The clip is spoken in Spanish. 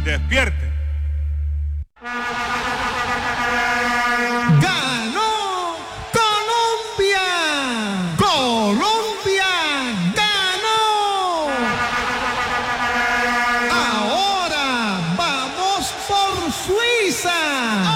Despierten. ¡Ganó Colombia! ¡Colombia ganó! Ahora vamos por Suiza.